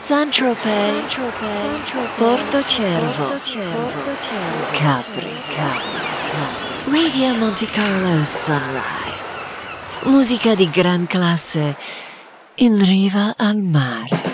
Saint-Tropez, Porto Cervo, Capri, Radio Monte Carlo Sunrise. Musica di gran classe in riva al mare.